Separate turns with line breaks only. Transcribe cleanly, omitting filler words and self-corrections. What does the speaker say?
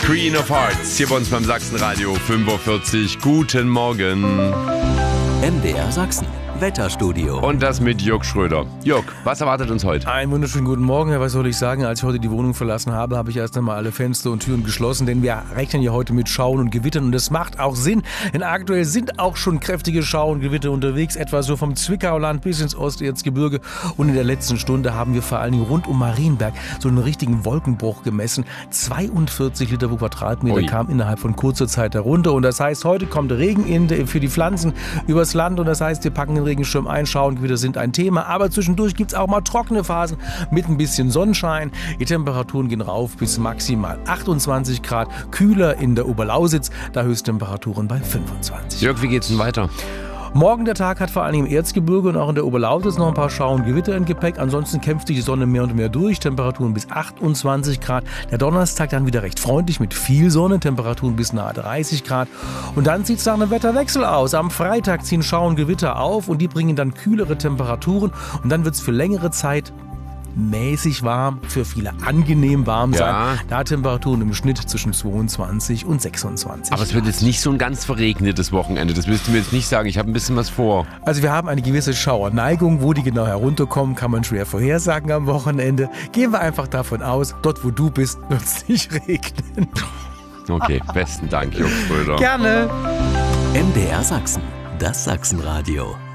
Queen of Hearts, hier bei uns beim Sachsenradio, 5:40 Uhr. Guten Morgen.
MDR Sachsen, Wetterstudio.
Und das mit Jörg Schröder. Jörg, was erwartet uns heute?
Einen wunderschönen guten Morgen. Was soll ich sagen? Als ich heute die Wohnung verlassen habe, habe ich erst einmal alle Fenster und Türen geschlossen, denn wir rechnen ja heute mit Schauen und Gewittern und das macht auch Sinn, denn aktuell sind auch schon kräftige Schau- und Gewitter unterwegs, etwa so vom Zwickauland bis ins Osterzgebirge, und in der letzten Stunde haben wir vor allen Dingen rund um Marienberg so einen richtigen Wolkenbruch gemessen. 42 Liter pro Quadratmeter kam innerhalb von kurzer Zeit herunter, und das heißt, heute kommt Regen für die Pflanzen übers Land, und das heißt, wir packen den Regenschirm ein, Schau- und Gewitter sind ein Thema, aber zwischendurch gibt es auch mal trockene Phasen mit ein bisschen Sonnenschein. Die Temperaturen gehen rauf bis maximal 28 Grad, kühler in der Oberlausitz, da Höchsttemperaturen bei 25.
Jörg, wie geht's denn weiter?
Morgen der Tag hat vor allem im Erzgebirge und auch in der Oberlausitz noch ein paar Schau- und Gewitter im Gepäck. Ansonsten kämpft sich die Sonne mehr und mehr durch. Temperaturen bis 28 Grad. Der Donnerstag dann wieder recht freundlich mit viel Sonne. Temperaturen bis nahe 30 Grad. Und dann sieht es nach einem Wetterwechsel aus. Am Freitag ziehen Schau- und Gewitter auf und die bringen dann kühlere Temperaturen. Und dann wird es für längere Zeit mäßig warm, für viele angenehm warm sein. Da Temperaturen im Schnitt zwischen 22 und 26.
Aber es wird jetzt nicht so ein ganz verregnetes Wochenende. Das willst du mir jetzt nicht sagen. Ich habe ein bisschen was vor.
Also wir haben eine gewisse Schauerneigung. Wo die genau herunterkommen, kann man schwer vorhersagen am Wochenende. Gehen wir einfach davon aus, dort wo du bist, wird es nicht regnen.
Okay, besten Dank, Jörg Schröder.
Gerne.
MDR Sachsen, das Sachsenradio.